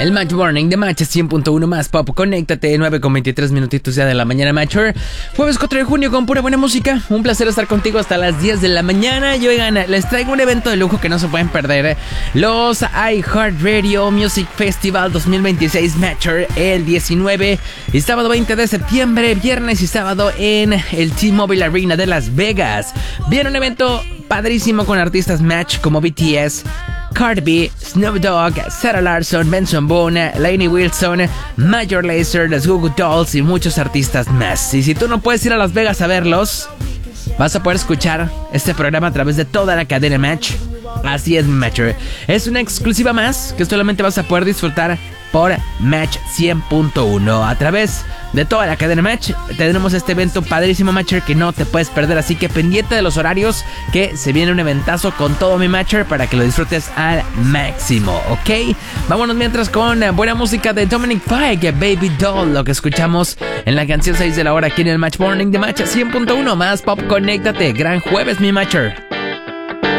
El Match Morning de Match 100.1 más pop. Conéctate, 9:23 minutitos ya de la mañana, Matcher. Jueves 4 de junio con pura buena música. Un placer estar contigo hasta las 10 de la mañana. Y oigan, les traigo un evento de lujo que no se pueden perder. Los iHeartRadio Music Festival 2026 Matcher, el 19 y sábado 20 de septiembre, viernes y sábado en el T-Mobile Arena de Las Vegas. Viene un evento padrísimo con artistas Match como BTS, Cardi B, Snoop Dogg, Sarah Larsson, Benson Boone, Lainey Wilson, Major Lazer, los Goo Goo Dolls y muchos artistas más. Y si tú no puedes ir a Las Vegas a verlos, vas a poder escuchar este programa a través de toda la cadena Match. Así es, Matcher. Es una exclusiva más que solamente vas a poder disfrutar por Match 100.1. A través de toda la cadena Match tendremos este evento padrísimo, Matcher, que no te puedes perder. Así que pendiente de los horarios, que se viene un eventazo con todo mi Matcher para que lo disfrutes al máximo, ¿ok? Vámonos mientras con buena música de Dominic Fike, Baby Doll, lo que escuchamos en la canción 6 de la hora aquí en el Match Morning de Match 100.1 más pop. Conéctate, gran jueves, mi Matcher.